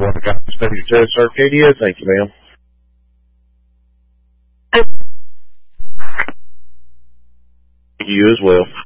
want to send you to Arcadia. Thank you, ma'am. You as well.